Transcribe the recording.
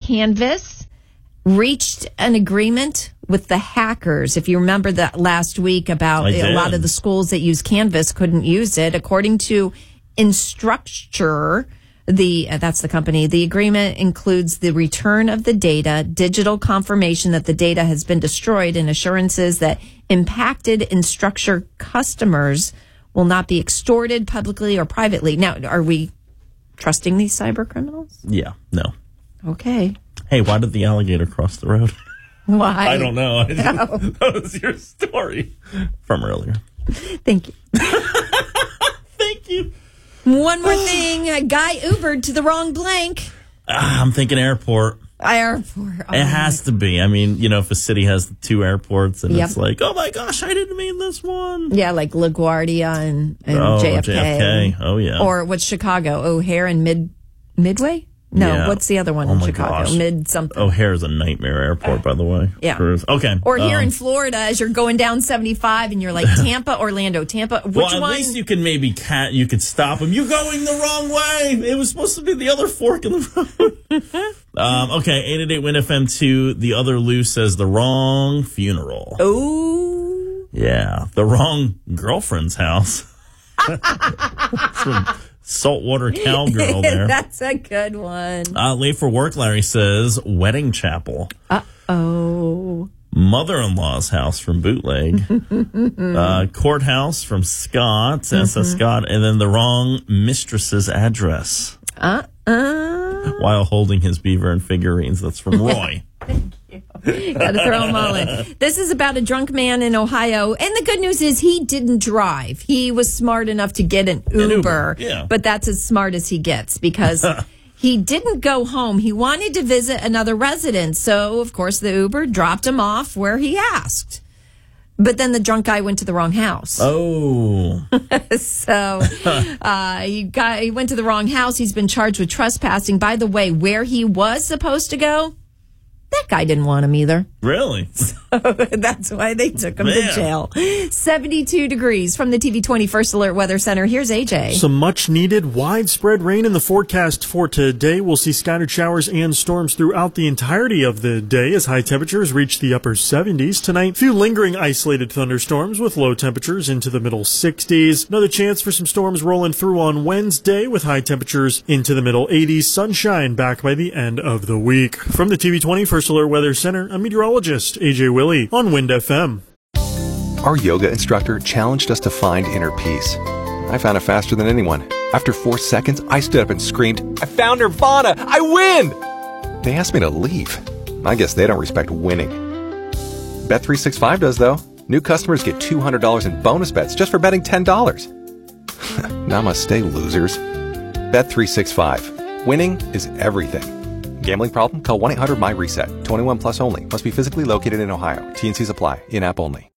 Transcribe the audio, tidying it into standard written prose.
Canvas reached an agreement with the hackers. If you remember that last week about a lot of the schools that use Canvas couldn't use it. According to Instructure, that's the company, the agreement includes the return of the data, digital confirmation that the data has been destroyed, and assurances that impacted Instructure customers will not be extorted publicly or privately. Now, are we trusting these cyber criminals? Yeah, no. Okay. Hey, why did the alligator cross the road? Why? I don't know. That was your story from earlier. Thank you. Thank you. One more thing. A guy Ubered to the wrong blank. I'm thinking airport. Airport. It has to be. I mean, if a city has 2 airports and it's like, oh my gosh, I didn't mean this one. Yeah, like LaGuardia and JFK. Oh, yeah. Or what's Chicago? O'Hare and Midway? No, yeah. What's the other one in Chicago? Gosh. Mid something. O'Hare is a nightmare airport, by the way. Yeah. Okay. Or here in Florida, as you're going down 75 and you're like Tampa, Orlando, Tampa. Which one? At least you can you could stop them. You're going the wrong way. It was supposed to be the other fork in the road. Okay, 888-WIN-FM2. The other Lou says the wrong funeral. Oh. Yeah, the wrong girlfriend's house. Some saltwater cowgirl there. That's a good one. Late for work, Larry says wedding chapel. Uh-oh. Mother-in-law's house from Bootleg. Courthouse from Scott, SS Scott, and then the wrong mistress's address. While holding his beaver and figurines. That's from Roy. Thank you. Got to throw them all in. This is about a drunk man in Ohio. And the good news is he didn't drive. He was smart enough to get an Uber. Yeah. But that's as smart as he gets because he didn't go home. He wanted to visit another resident. So, of course, the Uber dropped him off where he asked. But then the drunk guy went to the wrong house. Oh. So he went to the wrong house. He's been charged with trespassing. By the way, where he was supposed to go, that guy didn't want him either. Really? So that's why they took him to jail. 72 degrees from the TV 20 First Alert Weather Center. Here's AJ. Some much needed widespread rain in the forecast for today. We'll see scattered showers and storms throughout the entirety of the day as high temperatures reach the upper 70s. Tonight, few lingering isolated thunderstorms with low temperatures into the middle 60s. Another chance for some storms rolling through on Wednesday with high temperatures into the middle 80s. Sunshine back by the end of the week. From the TV 20 First Alert Weather Center, I'm meteorologist AJ Willie on Wind FM. Our yoga instructor challenged us to find inner peace. I found it faster than anyone. After 4 seconds, I stood up and screamed, "I found Nirvana! I win!" They asked me to leave. I guess they don't respect winning. Bet365 does, though. New customers get $200 in bonus bets just for betting $10. Namaste, losers. Bet365. Winning is everything. Gambling problem? Call 1-800-MY-RESET. 21 plus only. Must be physically located in Ohio. T&Cs apply. In-app only.